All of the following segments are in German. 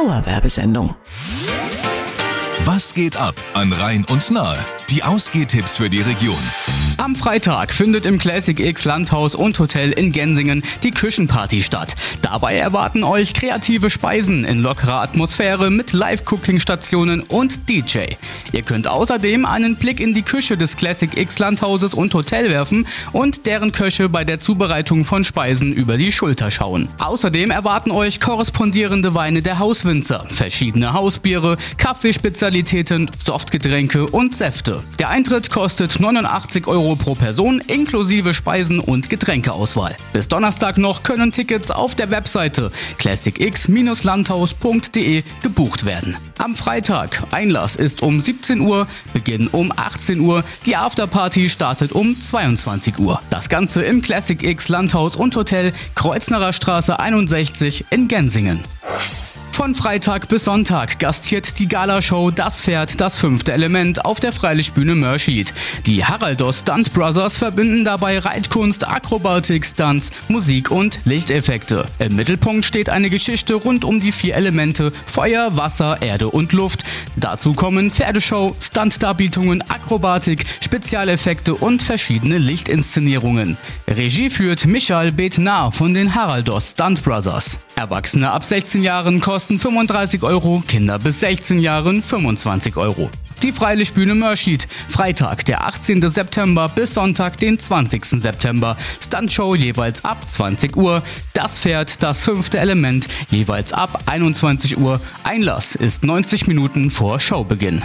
Dauerwerbesendung. Was geht ab an Rhein und Nahe? Die Ausgehtipps für die Region. Am Freitag findet im Classic X Landhaus und Hotel in Gensingen die Küchenparty statt. Dabei erwarten euch kreative Speisen in lockerer Atmosphäre mit Live-Cooking-Stationen und DJ. Ihr könnt außerdem einen Blick in die Küche des Classic X Landhauses und Hotel werfen und deren Köche bei der Zubereitung von Speisen über die Schulter schauen. Außerdem erwarten euch korrespondierende Weine der Hauswinzer, verschiedene Hausbiere, Kaffeespezialitäten, Softgetränke und Säfte. Der Eintritt kostet 89 € pro Person inklusive Speisen- und Getränkeauswahl. Bis Donnerstag noch können Tickets auf der Webseite classicx-landhaus.de gebucht werden. Am Freitag, Einlass ist um 17 Uhr, Beginn um 18 Uhr, die Afterparty startet um 22 Uhr. Das Ganze im Classic X Landhaus und Hotel, Kreuznacher Straße 61 in Gensingen. Von Freitag bis Sonntag gastiert die Galashow Das Pferd, das 5. Element auf der Freilichtbühne Mörschied. Die Haraldos Stunt Brothers verbinden dabei Reitkunst, Akrobatik, Stunts, Musik und Lichteffekte. Im Mittelpunkt steht eine Geschichte rund um die 4 Elemente Feuer, Wasser, Erde und Luft. Dazu kommen Pferdeshow, Stuntdarbietungen, Akrobatik, Spezialeffekte und verschiedene Lichtinszenierungen. Regie führt Michael Betnar von den Haraldos Stunt Brothers. Erwachsene ab 16 Jahren kosten 35 €, Kinder bis 16 Jahren 25 €. Die Freilichtbühne Mörschied, Freitag, der 18. September bis Sonntag, den 20. September. Stuntshow jeweils ab 20 Uhr. Das Pferd, das 5. Element, jeweils ab 21 Uhr. Einlass ist 90 Minuten vor Showbeginn.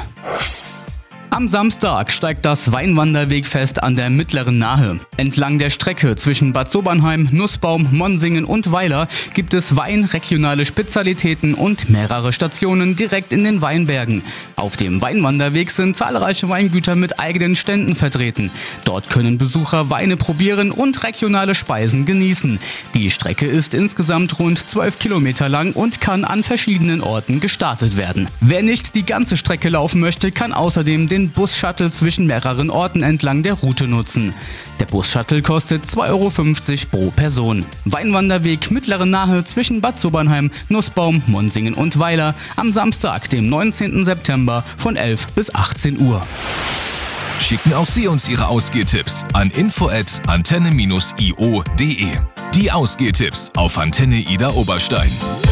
Am Samstag steigt das Weinwanderwegfest an der Mittleren Nahe. Entlang der Strecke zwischen Bad Sobernheim, Nussbaum, Monsingen und Weiler gibt es Wein, regionale Spezialitäten und mehrere Stationen direkt in den Weinbergen. Auf dem Weinwanderweg sind zahlreiche Weingüter mit eigenen Ständen vertreten. Dort können Besucher Weine probieren und regionale Speisen genießen. Die Strecke ist insgesamt rund 12 Kilometer lang und kann an verschiedenen Orten gestartet werden. Wer nicht die ganze Strecke laufen möchte, kann außerdem den Bus-Shuttle zwischen mehreren Orten entlang der Route nutzen. Der Bus-Shuttle kostet 2,50 € pro Person. Weinwanderweg Mittlere Nahe zwischen Bad Sobernheim, Nussbaum, Monsingen und Weiler am Samstag, dem 19. September von 11 bis 18 Uhr. Schicken auch Sie uns Ihre Ausgehtipps an info@antenne-io.de. Die Ausgehtipps auf Antenne Ida Oberstein.